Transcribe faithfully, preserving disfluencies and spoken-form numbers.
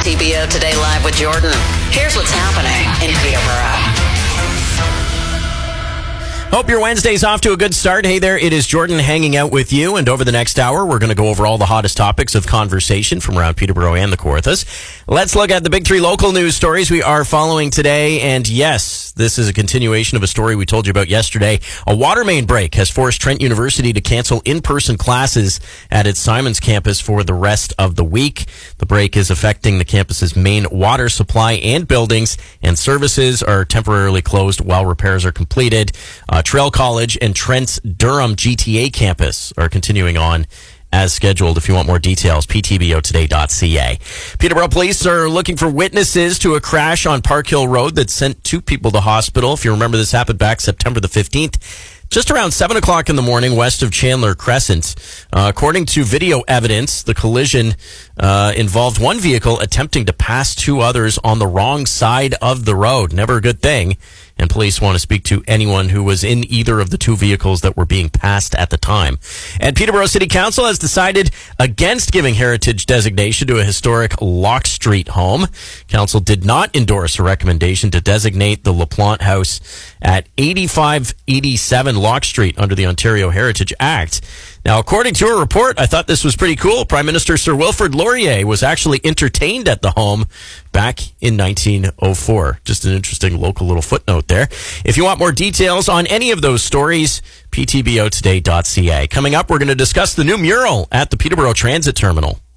T B O Today Live with Jordan. Here's what's happening in Peterborough. Hope your Wednesday's off to a good start. Hey there, it is Jordan hanging out with you, and over the next hour, we're going to go over all the hottest topics of conversation from around Peterborough and the Kawarthas. Let's look at the big three local news stories we are following today, and yes, this is a continuation of a story we told you about yesterday. A water main break has forced Trent University to cancel in-person classes at its Simons campus for the rest of the week. The break is affecting the campus's main water supply and buildings, and services are temporarily closed while repairs are completed. Uh, Trail College and Trent's Durham G T A campus are continuing on as scheduled. If you want more details, p t b o today dot c a. Peterborough police are looking for witnesses to a crash on Park Hill Road that sent two people to hospital. If you remember, this happened back September the fifteenth. Just around seven o'clock in the morning, west of Chandler Crescent. Uh, according to video evidence, the collision uh, involved one vehicle attempting to pass two others on the wrong side of the road. Never a good thing. And police want to speak to anyone who was in either of the two vehicles that were being passed at the time. And Peterborough City Council has decided against giving heritage designation to a historic Lock Street home. Council did not endorse a recommendation to designate the LaPlante House at eighty-five eighty-seven Lock Street under the Ontario Heritage Act. Now, according to a report, I thought this was pretty cool. Prime Minister Sir Wilfrid Laurier was actually entertained at the home back in nineteen oh four. Just an interesting local little footnote there. If you want more details on any of those stories, p t b o today dot c a. Coming up, we're going to discuss the new mural at the Peterborough Transit Terminal.